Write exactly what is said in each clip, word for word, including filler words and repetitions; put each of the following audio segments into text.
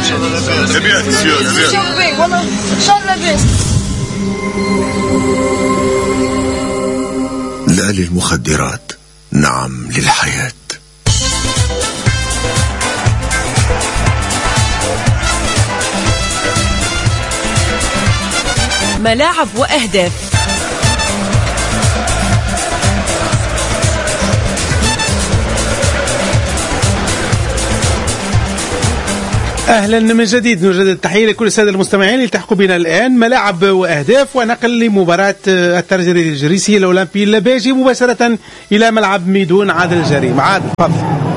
جديد. لا للمخدرات، نعم للحياة. ملاعب وأهداف. أهلا من جديد، نجدد التحية لكل السادة المستمعين اللي التحقوا بنا الآن. ملاعب وأهداف ونقل لمباراة الترجي الجريسي الأولمبي اللباجي مباشرة إلى ملعب ميدون عادل الجريم. عادل تفضل.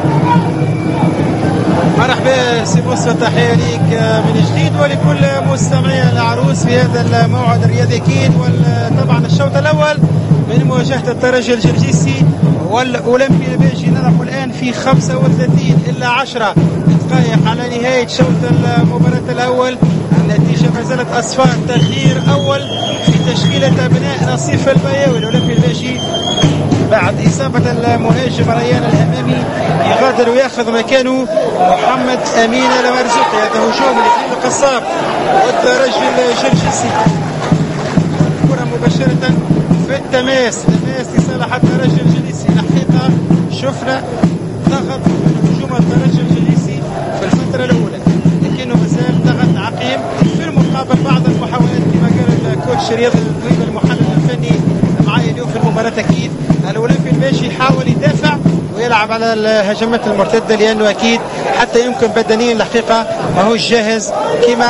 مرحبا سي موسى، تحية ليك من جديد ولكل مستمعي العروس في هذا الموعد الرياضي أكيد. وطبعا الشوط الأول من مواجهة الترجي الجرجيسي والأولمبي اللباجي نلعب الآن في خمسة وثلاثين إلا عشرة دقائق على نهاية شوط المباراة الأول. النتيجة ما زالت أصفار، تغيير أول في تشكيلة أبناء نصيف البياوي. الأولمبي اللباجي بعد إصابة المهاجم ريان الهمامي يغادر ويأخذ مكانه محمد أمين المرزوقي. هذا هجوم لفريق القصاب والترجي الجرجيسي. الكرة مباشرة في التماس، تماس لصالح الترجي الجرجيسي. الحقيقة شفنا ضغط من هجوم الترجي الجرجيسي في الفترة الأولى، لكنه مازال ضغط عقيم. في المقابل بعض المحاولات كما قال الكوتش رياض الطويب المحلل الفني معايا اليوم في المباراة أكيد الأولمبي اللباجي يحاول يدافع ويلعب على الهجمات المرتدة، لأنه أكيد حتى يمكن بدنيا الحقيقة ما هو جاهز كما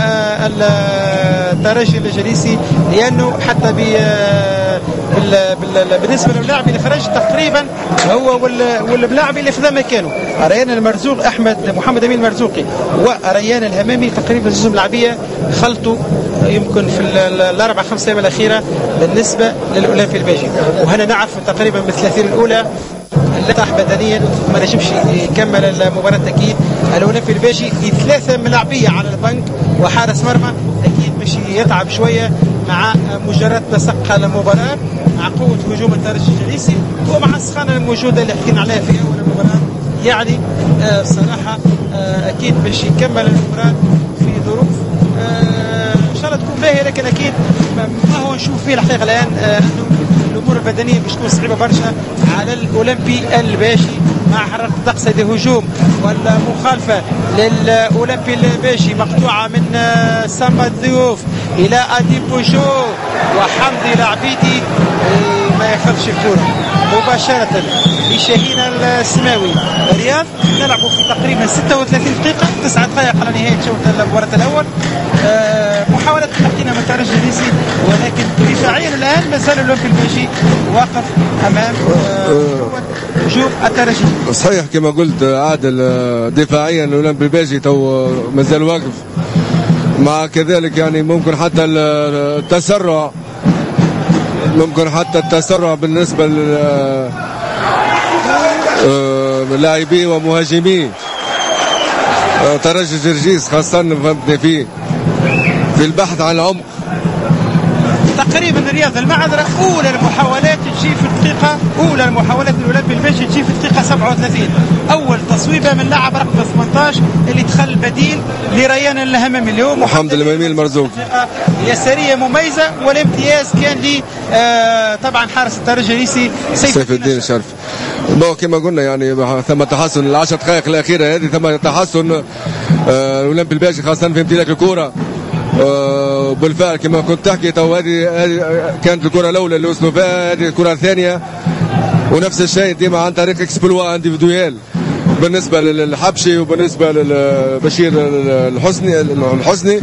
الترجي الجريسي، لأنه حتى بالنسبة للاعب اللي خرج تقريبا هو واللاعب اللي خذا مكانه ريان المرزوق أحمد محمد أمين المرزوقي وريان الهمامي تقريبا جزء ملعبية خلطوا يمكن في الأربع خمس أيام الأخيرة بالنسبة للأولمبي اللباجي. وهنا نعرف تقريبا بالثلاثين الأولى اللي طاح بدنيا ما نجمش يكمل المباراة. أكيد الأولمبي اللباجي ثلاثة ملاعبية على البنك وحارس مرمى أكيد مش يتعب شوية مع مجرد تسقى المباراة، مع قوة هجوم الترجي الجريسي ومع السخانة الموجودة اللي حكينا عليها في أول المباراة. يعني آه صراحة آه أكيد باش يكمل المباراة في ظروف آه إن شاء الله تكون باهية، لكن أكيد ما هو نشوف فيه الحقيقة الآن آه أنه الأمور البدنية باش تكون صعيبة برشا على الأولمبي اللباجي مع حرارة الطقس. هذه هجوم ولا مخالفة للأولمبي اللباجي مقطوعة من آه سامبا الضيوف إلى أدي بوجو وحمدي العبيدي ما ياخذش الكرة مباشرة لشاهين السماوي. رياض نلعبوا في تقريبا ستة وثلاثين دقيقة، تسعة دقائق على نهاية شوط المباراة الأول. أه محاولة تحقيقنا من الترجي الجريسي، ولكن دفاعيا الآن ما زال الأولمبي اللباجي واقف أمام هجوم أه الترجي. صحيح كما قلت عادل، دفاعيا الأولمبي اللباجي تو ما زال واقف، مع كذلك يعني ممكن حتى التسرع ممكن حتى التسرع بالنسبة للاعبين ومهاجمين ترجي جرجيس خاصة فهمتني فيه في البحث عن العمق. تقريبا رياض المعذرة أولى المحاولات تجي في الدقيقة أولى المحاولات الأولمبي اللباجي تجي في الدقيقة سبعة وثلاثين. أول تصويبة من لاعب رقم ثمانية عشر اللي دخل بديل لريان الهمامي اللي هو محمد الأمين المرزوق. يسارية مميزة والامتياز كان لي آه طبعا حارس الترجي الجريسي سيف, سيف الدين الشرف. بو كما قلنا يعني ثم تحسن العشر دقائق الأخيرة هذه، ثم تحسن الأولمبي اللباجي خاصة في امتلاك الكرة. أه بالفعل كما كنت تحكي تو هذه كانت الكره الاولى اللي وصلوا فيها، هذه الكره الثانيه ونفس الشيء ديما عن طريق اكسبلوا انديفيدويال بالنسبه للحبشي وبالنسبه لبشير الحسني الحسني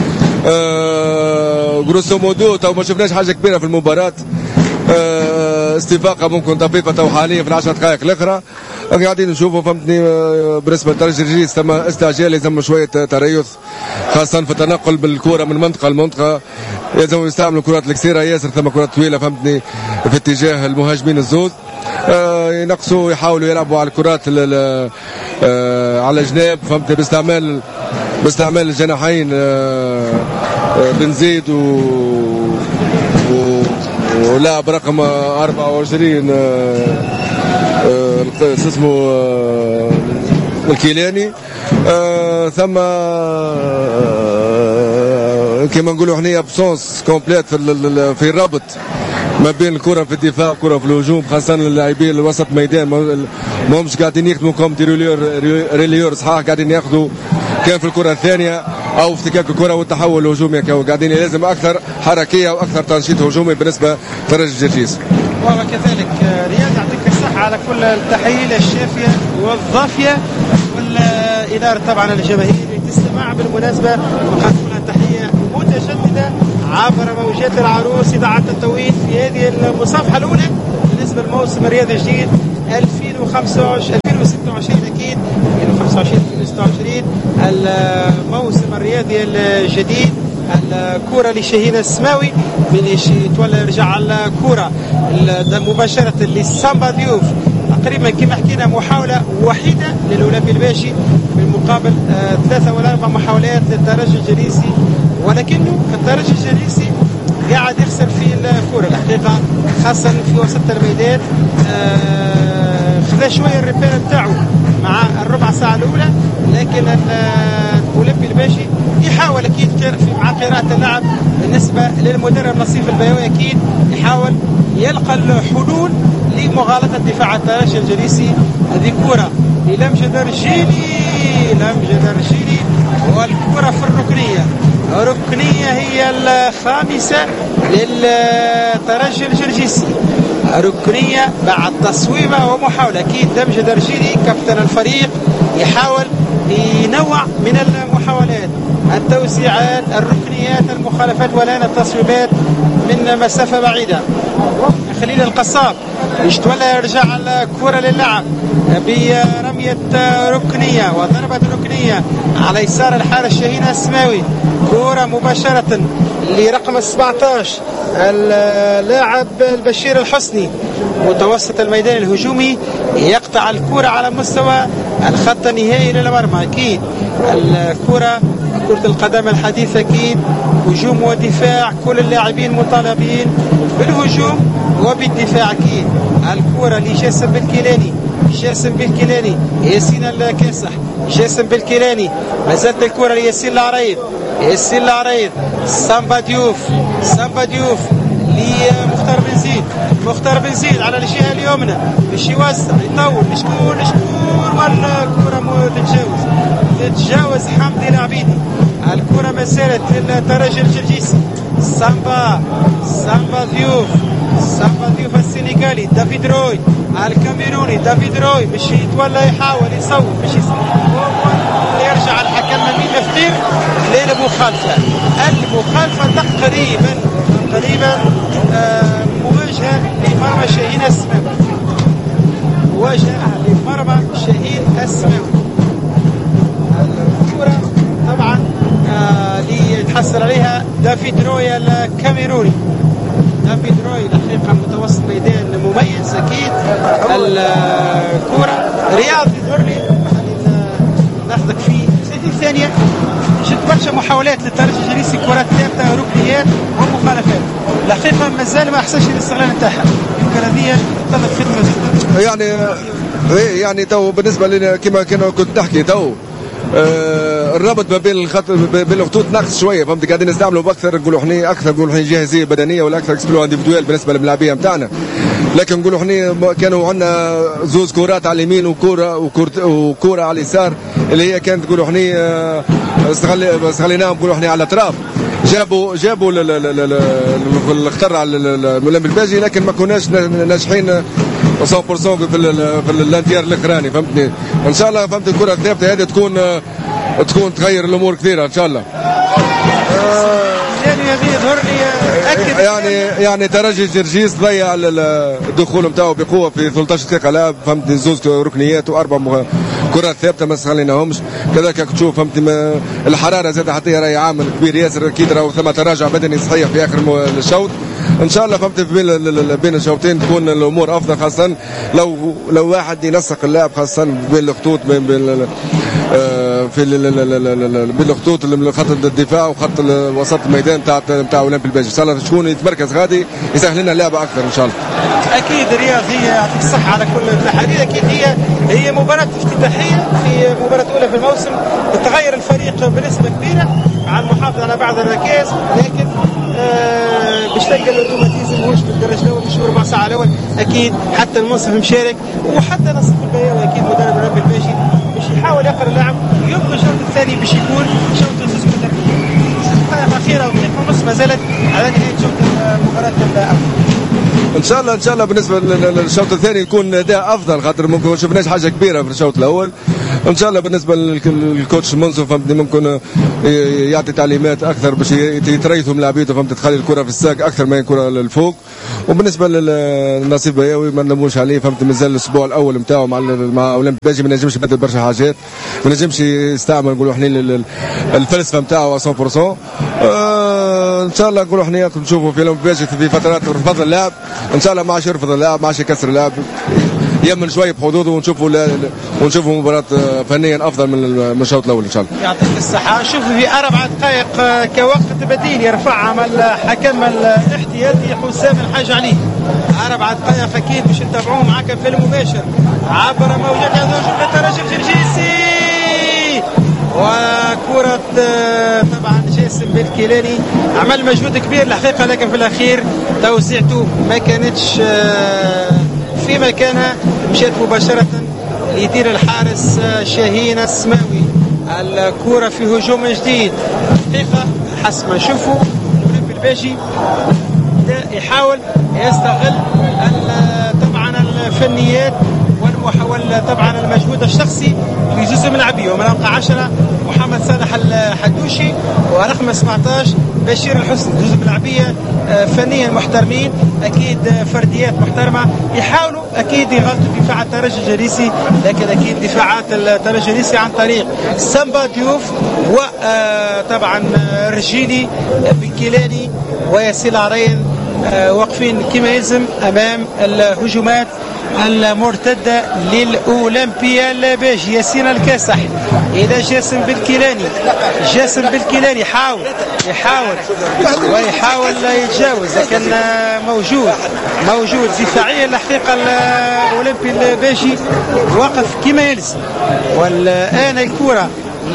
أه جروسو مودو تو ما شفناش حاجه كبيره في المباراه. أه استفاقه ممكن طفيفه تو حاليا في العشر دقائق الاخرى قاعدين نشوفوا فهمتني بالنسبه للترجي الجرجيس ثم استعجال، يلزم شويه تريث خاصه في التنقل بالكره من منطقه لمنطقه، يلزم يستعملوا الكرات القصيره ياسر، ثم كرات طويله فهمتني في اتجاه المهاجمين الزوز. آه ينقصوا يحاولوا يلعبوا على الكرات آه على الجناب فهمتني باستعمال باستعمال الجناحين آه آه بن زيد و ولاعب رقم أربعة وعشرين آه اسمه الكيلاني. آه ثم آه كما نقولوا احنا ابسونس كومبليت في في الربط ما بين الكره في الدفاع والكره في الهجوم، خاصه اللاعبين الوسط ميدان ما همش قاعدين يخدموا كوم ريليور صحاح، قاعدين ياخذوا كان في الكره الثانيه او افتكاك الكره والتحول الهجومي، قاعدين لازم اكثر حركيه واكثر تنشيط هجومي بالنسبه لترجي جرجيس. وكذلك رياض يعطيك الصحه على كل التحيه الشافيه والضافيه، والاداره طبعا الجماهير اللي تستمع بالمناسبه، وقدم لها تحيه متجدده عبر موجات العروس اذاعه التوقيت في هذه المصافحه الاولى بالنسبه للموسم الرياضي الجديد ألفين وخمسة وعشرين ألفين وستة وعشرين اكيد ألفين وخمسة وعشرين ألفين وستة وعشرين الموسم الرياضي الجديد. الكرة لشهيد السماوي من يتولى يرجع على الكرة مباشرة للسامبا ضيوف، تقريبا كما حكينا محاولة وحيدة للأولمبي الباشي بالمقابل آه ثلاثة ولا أربع محاولات للترجي الجريسي، ولكنه الترجي الجريسي قاعد يخسر في الكرة الحقيقة خاصة في وسط الميدان. آه خذا شوية الريبير نتاعو مع الربع ساعة الأولى، لكن الأولمبي الباشي يحاول أكيد في مع قراءة اللعب بالنسبة للمدرب نصيف البيوي أكيد يحاول يلقى الحلول لمغالطة دفاع الترجي الجريسي. هذه كرة للمجد رجيلي لمجد رجيلي والكرة في الركنية، ركنية هي الخامسة للترجي الجرجيسي، ركنية بعد تصويبة ومحاولة. أكيد دمج درجيلي كابتن الفريق يحاول ينوع من المحاولات، التوسيعات، الركنيات، المخالفات، والآن التصويبات من مسافة بعيدة. خليل القصاب يتولى يرجع الكرة للعب برمية ركنية وضربة ركنية على يسار الحارس شاهين السماوي، كرة مباشرة لرقم سبعة عشر اللاعب البشير الحسني متوسط الميدان الهجومي، يقطع الكرة على مستوى الخط النهائي للمرمى. أكيد الكرة كرة القدم الحديثة أكيد هجوم ودفاع، كل اللاعبين مطالبين بالهجوم وبالدفاع. أكيد الكرة لجاسم بالكيلاني، جاسم بالكيلاني، ياسين الكاسح، جاسم بالكيلاني، ما زالت الكرة لياسين العريض، ياسين العريض، سامبا ضيوف، سامبا ضيوف لمختار بن زيد، مختار بن زيد على الجهة اليمنى باش يوسع يطول لشكون لشكون، والكرة تتجاوز تتجاوز حمدي العبيدي. الكرة ما زالت للترجي الجرجيسي، سامبا سامبا ضيوف، سامبا ضيوف السنغالي دافيد روي الكاميروني، دافيد روي باش يتولى يحاول يصوب باش يرجع الحكم من الافتير للمخالفة، المخالفة تقريبا تقريبا آه مواجهة لمرمى شاهين السماوي، مواجهة لمرمى شاهين السماوي. الكرة طبعا آه ليتحصل عليها دافيد روي الكاميروني، دافيد روي الحقيقة متوسط ميدان مميز. أكيد الكرة رياض يظهر لي ناخذك في ثلاثين ثانية، شفت برشا محاولات للترجي الجريسي، كرات ثابتة، ركنيات ومخالفات، الحقيقة مازال ما أحسنش الاستغلال نتاعها، يمكن هذه تتطلب خدمة جدا. يعني يعني تو بالنسبة لنا كما كنا كنت نحكي تو آه الرابط ما بين الخط بين الخطوط ناقص شويه، فهمت؟ قاعدين نستعملوا باكثر نقولوا احنا اكثر نقولوا احنا جاهزيه بدنيه ولا اكثر اكسبلو انديفيدوال بالنسبه للملاعبيه نتاعنا، لكن نقولوا احنا كانوا عندنا زوز كورات على اليمين وكوره وكوره على اليسار اللي هي كانت نقولوا احنا استغليناهم نقولوا احنا على الاطراف، جابوا جابوا الخطر على الملعب الباجي، لكن ما كناش ناجحين مية بالمية في في الانتيار الاخراني، فهمتني؟ ان شاء الله فهمت الكره الثابته هذه تكون تكون تغير الامور كثيره ان شاء الله. يعني يعني ترجي جرجيس ضيع الدخول نتاعو بقوه في ثلاثة عشر دقيقه لعب، فهمتني؟ زوز ركنيات واربع كرات ثابته ما استغليناهمش، كذلك تشوف فهمتني الحراره زاد حتى راهي عامل كبير ياسر، اكيد راهو ثم تراجع بدني صحيح في اخر الشوط. ان شاء الله فهمت بين بين الشوطين تكون الامور افضل، خاصه لو لو واحد ينسق اللعب خاصه بين الخطوط بين بين في بين الخطوط خط الدفاع وخط وسط الميدان نتاع نتاع اولمبي الباجي، ان شاء الله شكون يتمركز غادي يسهل لنا اللعبه اكثر ان شاء الله. اكيد رياض هي يعطيك الصحه على كل التحاليل، اكيد هي هي مباراه افتتاحيه في مباراه اولى منتصف الموسم تغير الفريق بنسبه كبيره مع المحافظه على بعض الركائز، لكن آه باش تلقى الاوتوماتيزم ماهوش في الدرجه الاولى، مش ربع ساعه الاول اكيد. حتى المنصف مشارك، وحتى نصف البياوي اكيد مدرب ربي الباشي باش يحاول يقرا اللاعب. يمكن الشوط الثاني باش يكون شوط زوز متركين. دقائق اخيره ودقيقه ونص ما زالت على نهايه شوط المباراه الاول. ان شاء الله ان شاء الله بالنسبه للشوط الثاني يكون اداء افضل، خاطر ممكن ما شفناش حاجه كبيره في الشوط الاول. ان شاء الله بالنسبه للكوتش منصف فهمتني ممكن يعطي تعليمات اكثر باش يتريثوا لاعبيته، فهمت، تخلي الكره في الساق اكثر ما الكره للفوق. وبالنسبه للنصيب بياوي ما نلموش عليه، فهمت، مازال الاسبوع الاول نتاعو مع مع اولمبي باجي ما نجمش يبدل برشا حاجات، ما نجمش يستعمل نقولوا احنا الفلسفه نتاعو مية بالمية. آه ان شاء الله نقولوا احنا نشوفوا في اولمبي باجي في فترات رفض اللاعب، ان شاء الله ما عادش يرفض اللاعب، ما عادش يكسر اللاعب، يمن شويه بحدوده، ونشوفوا ونشوفوا مباراه فنيا افضل من الشوط الاول ان شاء الله. يعطيك الصحه. شوف في اربع دقائق كوقت بديل يرفعها من الحكم الاحتياطي حسام الحاج علي. اربع دقائق اكيد باش نتابعوه معاك في المباشر عبر موجات هذا الترجي الجرجيسي، وكرة طبعا جاسم بالكيلاني عمل مجهود كبير الحقيقة، لكن في الأخير توزيعته ما كانتش في مكانها، مشات مباشرة ليدير الحارس شاهين السماوي. الكرة في هجوم جديد حقيقة حسب ما نشوفوا اولمبي الباجي يحاول يستغل طبعا الفنيات والمحاولة طبعا المجهود الشخصي في جزء من اللاعبين. ومن رقم عشرة محمد صالح الحدوشي، ورقم سبعطاش بشير الحسن، جزء من اللاعبية فنيا محترمين اكيد، فرديات محترمه، يحاولوا اكيد يغلطوا دفاع الترجي الجريسي، لكن اكيد دفاعات الترجي الجريسي عن طريق سامبا ديوف وطبعا رجيلي بكيلاني وياسين العرين واقفين كما يلزم امام الهجومات المرتدة للأولمبيا الباجي. ياسين الكاسح إلى جاسم بالكيلاني، جاسم بالكيلاني يحاول يحاول ويحاول يتجاوز، لكن موجود موجود دفاعيا الحقيقة الأولمبي الباجي وقف كما يلزم. والآن الكرة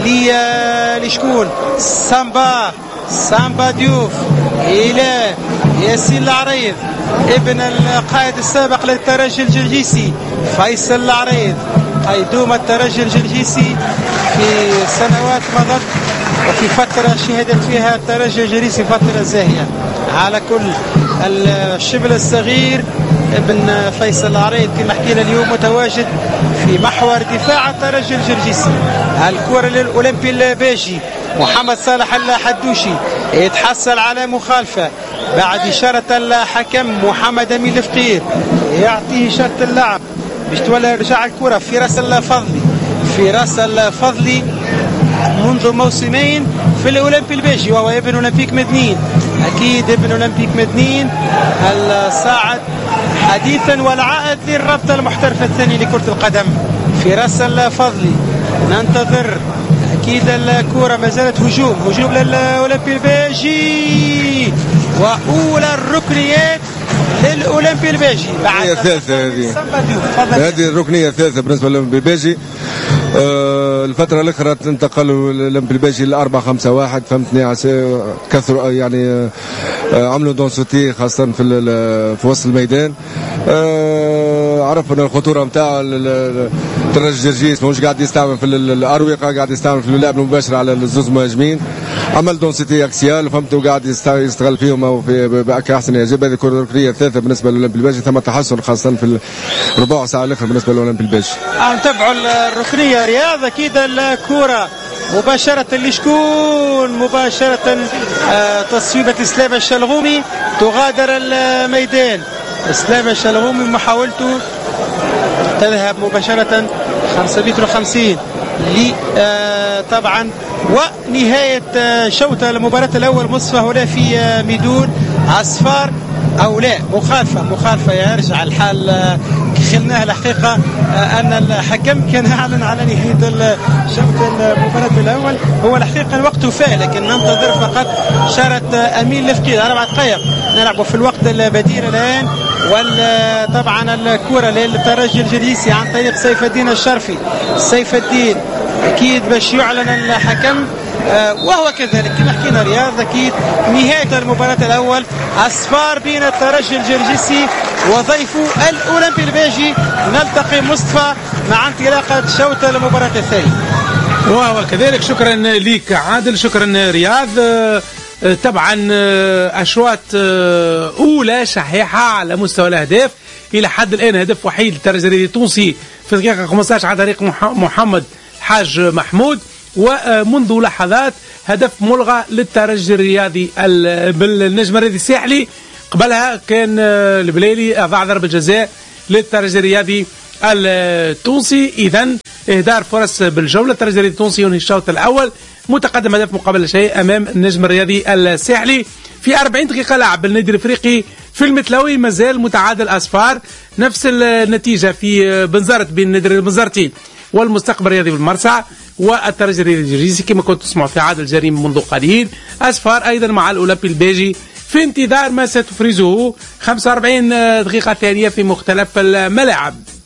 لشكون؟ سامبا سامبا ديوف إلى ياسين العريض ابن القائد السابق للترجي الجرجيسي فيصل العريض، قيدوم الترجي الجرجيسي في سنوات مضت وفي فترة شهدت فيها الترجي الجرجيسي فترة زاهية. على كل الشبل الصغير ابن فيصل العريض كما حكينا اليوم متواجد في محور دفاع الترجي الجرجيسي. الكرة للأولمبي الباجي، محمد صالح الحدوشي يتحصل على مخالفة بعد إشارة الحكم محمد أمين الفقير، يعطيه إشارة اللعب باش تولى رجع الكرة في راس الفضلي، في راس الفضلي منذ موسمين في الأولمبي الباجي، وهو ابن أولمبيك مدنين، أكيد ابن أولمبيك مدنين الصاعد حديثا والعائد للرابطة المحترفة الثانية لكرة القدم. في راس الفضلي ننتظر أكيد الكرة ما زالت هجوم هجوم للأولمبي الباجي، وأولى الركنيات للأولمبي الباجي بعد الثالثة هذه هذه الركنية الثالثة بالنسبة للأولمبي الباجي. آه الفترة الأخرى انتقلوا الأولمبي الباجي لأربعة خمسة واحد، فهمتني، كثروا يعني آه عملوا دونسوتي خاصة في في وسط الميدان. آه عرفنا الخطورة نتاع الترجي الجرجيس، ماهوش قاعد يستعمل في الأروقة، قاعد يستعمل في اللعب المباشر على الزوز مهاجمين، عمل دونسيتي اكسيال فهمت، وقاعد يستغل فيهم او في باحسن يجب. هذه الكره الركنيه الثالثه بالنسبه للاولمبي الباجي، ثم تحسن خاصه في الربع ساعه الاخرى بالنسبه للاولمبي الباجي. نتبعوا الركنيه رياض اكيد. الكره مباشره لشكون؟ مباشره آه تصويبه اسلام الشلغومي تغادر الميدان. اسلام الشلغومي محاولته تذهب مباشره خمسة متر وخمسين ل آه طبعا ونهاية آه شوط المباراة الأول مصفى هنا في آه ميدون أصفار أو لا مخالفة مخالفة يرجع الحال آه خلناها الحقيقة آه أن الحكم كان أعلن على نهاية شوط المباراة الأول. هو الحقيقة الوقت وفاء، لكن ننتظر فقط شارة آه أمين لفقيد. أربع دقائق نلعب في الوقت البديل الآن، وطبعا الكرة للترجي الجريسي عن طريق سيف الدين الشرفي. سيف الدين اكيد باش يعلن الحكم. وهو كذلك كما حكينا رياض اكيد نهايه المباراه الاول اصفار بين الترجي الجرجسي وضيفه الاولمبي الباجي. نلتقي مصطفى مع انطلاقه شوط المباراه الثاني. وهو كذلك شكرا لك عادل، شكرا رياض. طبعا اشواط اولى شحيحه على مستوى الاهداف الى حد الان. هدف وحيد للترجي الرياضي التونسي في الدقيقه خمسة عشر عن طريق محمد الحاج محمود، ومنذ لحظات هدف ملغى للترجي الرياضي بالنجم الرياضي الساحلي. قبلها كان البليلي اضاع ضربه جزاء للترجي الرياضي التونسي. اذا اهدار فرص بالجوله. الترجي الرياضي التونسي ينهي الشوط الاول متقدم هدف مقابل لا شيء امام النجم الرياضي الساحلي. في أربعين دقيقه لعب النادي الافريقي في المتلوي مازال متعادل اصفار، نفس النتيجه في بنزرت بين النادي البنزرتي والمستقبل الرياضي بالمرسى والترجي الرياضي الجريسي كما كنت تسمعوا في عادل جريم منذ قليل. اصفار ايضا مع الاولمبي الباجي في انتظار ما ستفرزه خمسة وأربعين دقيقه ثانيه في مختلف الملاعب.